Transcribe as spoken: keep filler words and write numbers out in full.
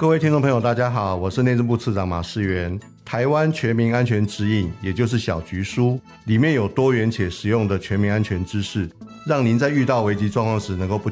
各位听众朋友大家好，我是内政部次长马世元。台湾全民安全指引，也就是小局书，里面有多元且实用的全民安全知识，让您在遇到危急状况时能够不